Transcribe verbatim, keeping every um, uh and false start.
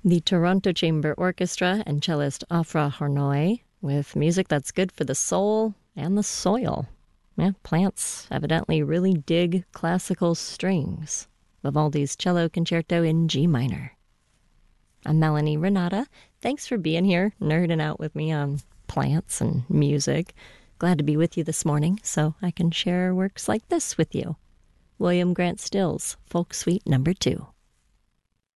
The Toronto Chamber Orchestra and cellist Afra Hornoy with music that's good for the soul and the soil. Yeah, plants evidently really dig classical strings. Vivaldi's Cello Concerto in G minor. I'm Melanie Renata. Thanks for being here, nerding out with me on plants and music. Glad to be with you this morning so I can share works like this with you. William Grant Stills, Folk Suite Number Two.